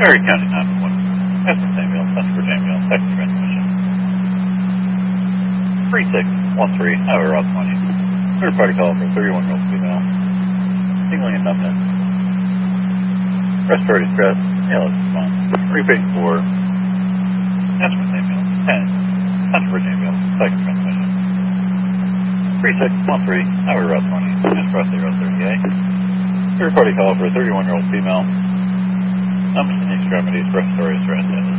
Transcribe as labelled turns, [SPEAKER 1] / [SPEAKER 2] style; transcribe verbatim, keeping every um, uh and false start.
[SPEAKER 1] Perry County nine one one. Essex ambulance, Central Virginia ambulance, second transmission. three six one three, Highway Route twenty. Third party call for thirty-one-year-old female. Tingling and numbness. Respiratory distress. A L S response. Repeating for Essex ambulance, ten. Central Virginia ambulance, second transmission. three six one three, Highway Route twenty. Express Route thirty-eight. Third party call for a thirty-one-year-old female. Numbness in the extremities, respiratory distress.